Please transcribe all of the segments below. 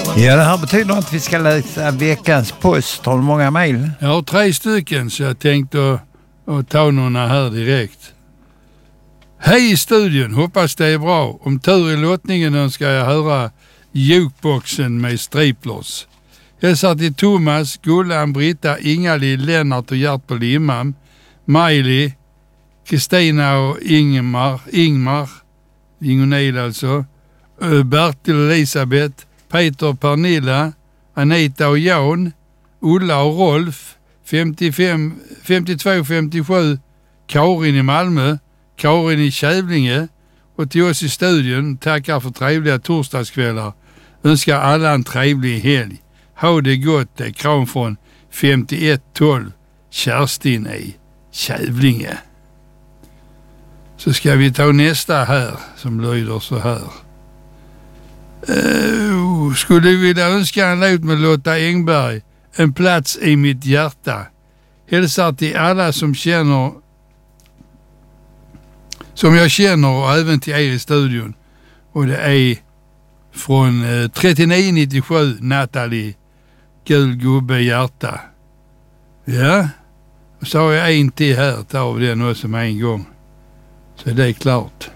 Ja, det här betyder att vi ska läsa veckans post. Har du många mejl? Jag har 3 stycken så jag tänkte att ta några här direkt. Hej i studion, hoppas det är bra. Om tur i lottningen önskar jag höra jukeboxen med striplers. Hälsar till Thomas, Gullan, Britta, Ingali, Lennart och Gert på Limhamn, Miley, Kristina och Ingmar, Ingonil alltså, Bertil och Elisabeth, Peter och Pernilla, Anita och Jan, Ulla och Rolf, 52-57, Karin i Malmö, Karin i Kävlinge och till oss i studion tackar för trevliga torsdagskvällar. Önskar alla en trevlig helg. Ha det gott, det är kram från 5112 Kerstin i Kävlinge. Så ska vi ta nästa här som lyder så här. Skulle vilja önska en låt med Lotta Engberg, En plats i mitt hjärta. Hälsar till alla som jag känner och även till er i studion. Och det är från 3997 Natalie, Gul gubbe hjärta. Ja, och så har jag en till här, tar vi den också med en gång. Så det är klart.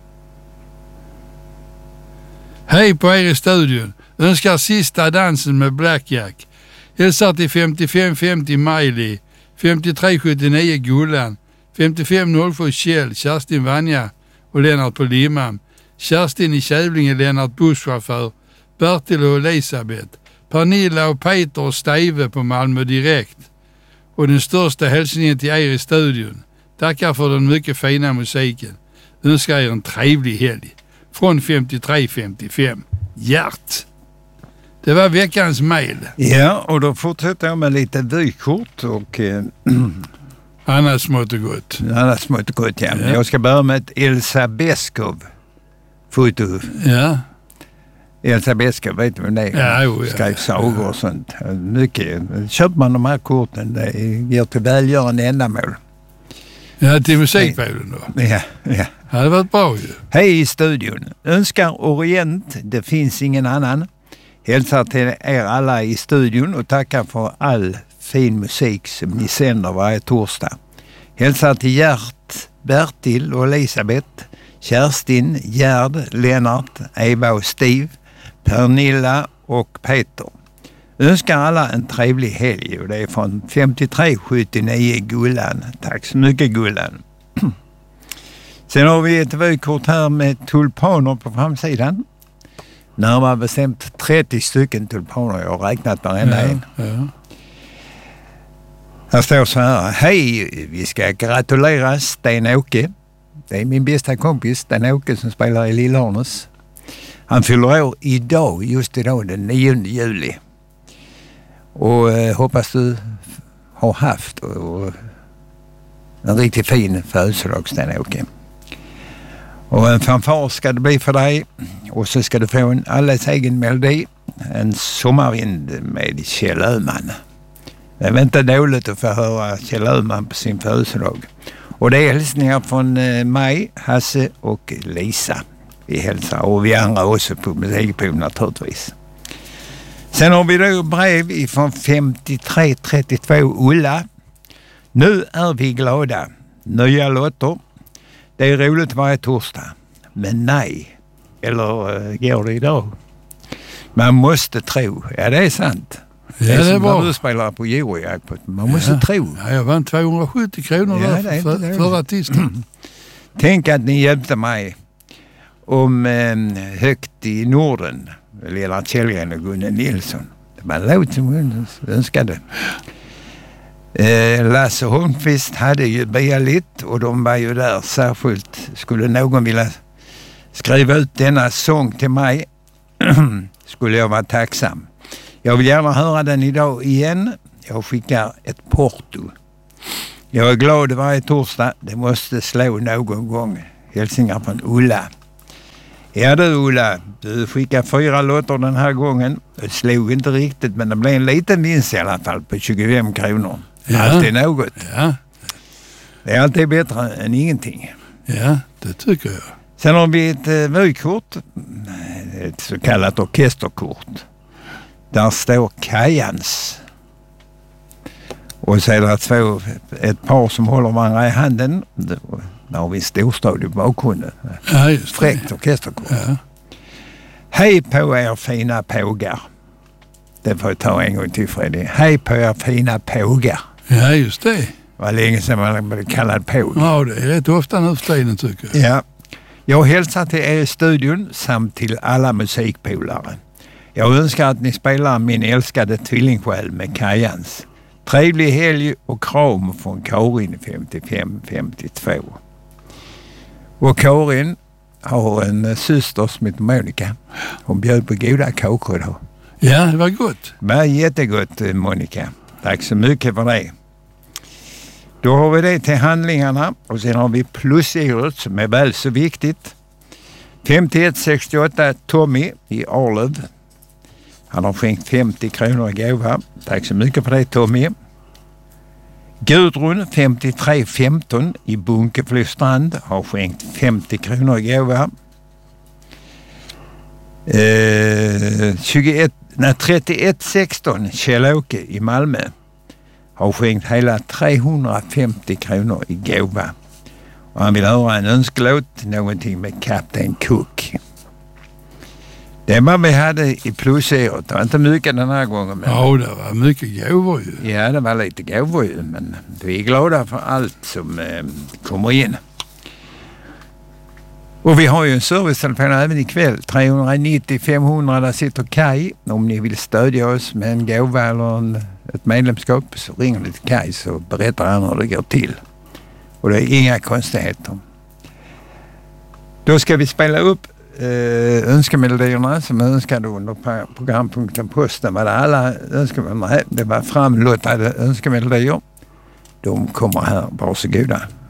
Hej på er i studion. Önskar sista dansen med Blackjack. Hälsar till 5550 Miley, 5379 Gullan, 5507 Kjell, Kerstin Vanja och Lennart på Limhamn, Kerstin i Kävlinge, Lennart busschaufför, Bertil och Elisabeth, Pernilla och Peter och Steve på Malmö Direkt. Och den största hälsningen till er i studion. Tackar för den mycket fina musiken. Önskar er en trevlig helg. Från 5355 Gert. Det var veckans mejl. Ja, och då fortsätter jag med lite vykort och... Annars smått och gott. Annars smått och gott, ja. Jag ska börja med ett Elsa Beskow-foto. Ja. Elsa Beskow, vet du vad det är? Ja. Skrev sagor och sånt. Mycket. Köper man de här korten, det ger till välgörande ändamål. Ja, till musikpålen då. Ja. Det hade varit bra ju. Hej i studion. Önskar Orient, det finns ingen annan. Hälsar till er alla i studion och tackar för all fin musik som ni sänder varje torsdag. Hälsar till Gert, Bertil och Elisabeth, Kerstin, Gerd, Lennart, Eva och Steve, Pernilla och Peter. Önskar alla en trevlig helg och det är från 5379 Gullan. Tack så mycket Gullan. Sen har vi ett vykort här med tulpaner på framsidan. Närmare bestämt 30 stycken tulpaner. Jag har räknat varenda en. Ja. Här står så här. Hej, vi ska gratulera Sten-Åke. Det är min bästa kompis Sten-Åke som spelar i Lillharnes. Han fyller år idag, just idag, den 9 juli. Och hoppas du har haft och en riktigt fin födelsedag, Sten-Åke. Och en fanfar ska det bli för dig. Och så ska du få en alldeles egen melodi. En sommarvind med Kjell Öhman. Det är inte dåligt att få höra Kjell Öhman på sin födelsedag. Och det är hälsningar från mig, Hasse och Lisa. Vi hälsar och vi andra också på musikpol naturligtvis. Sen har vi då brev från 5332 Ulla. Nu är vi glada. Nya lotter. Det är roligt varje torsdag. Men nej. Eller går det idag? Man måste tro. Ja, det är sant. Ja, det är som bra. när du spelar på Eurojackpot. Man måste tro. Ja, jag vann 270 kronor förra tisdagen. Tänk att ni hjälpte mig om Högt i Norden. Lennart Källgren och Gunnar Nilsson. Det var en låt som hon önskade. Lasse Holmqvist hade ju bialit och de var ju där särskilt. Skulle någon vilja skriva ut denna sång till mig skulle jag vara tacksam. Jag vill gärna höra den idag igen. Jag skickar ett porto. Jag är glad varje torsdag. Det måste slå någon gång. Hälsningar från Ulla. Ja du Ulla, du skickar 4 lotter den här gången. Det slog inte riktigt men det blev en liten vinst i alla fall på 25 kronor. Ja. Alltid något. Ja. Det är alltid bättre än ingenting. Ja, det tycker jag. Sen har vi ett vykort. Ett så kallat orkesterkort. Där står Kajans. Och så är det ett par som håller varandra i handen. Där har vi storstad i bakgrunden. Ja, just det. Fräckt orkesterkår. Ja. Hej på er fina pågar. Det får jag ta en gång till, Fredrik. Hej på er fina pågar. Ja, just det. Det var länge sedan man blev kallad påg. Ja, det är rätt ofta nu för tiden, tycker jag. Ja. Jag hälsar till er i studion samt till alla musikpolare. Jag önskar att ni spelar min älskade tvillingsjäl med Kajans. Trevlig helg och kram från Karin 55-52. Och Karin har en syster som heter Monica. Hon bjöd på goda kakor då. Ja, det var gott. Det var jättegott, Monica. Tack så mycket för det. Då har vi det till handlingarna och sen har vi plusgiret som är väl så viktigt. 5168 Tommy i Arlöv. Han har skänkt 50 kronor i gåva. Tack så mycket för det, Tommy. Gudrun 5315 i Bunkeflostrand har skänkt 50 kronor i gåva. 3116 Kjell-Åke i Malmö har skänkt hela 350 kronor i gåva. Och han vill höra en önskelåt, någonting med Captain Cook. Det var vi hade i plusåret. Det var inte mycket den här gången. Men... Ja, det var mycket gåvor ju. Ja, det var lite gåvor ju. Men vi är glada för allt som kommer in. Och vi har ju en servicetelefon även ikväll. 390 500, där sitter Kaj. Om ni vill stödja oss med en gåva eller ett medlemskap så ringer ni till Kaj så berättar han hur det går till. Och det är inga konstigheter. Då ska vi spela upp önskemelodierna som önskade under programpunkten Posten. Var det alla önskemelodier? Det var framlottade önskemelodier. De kommer här. Varsågoda.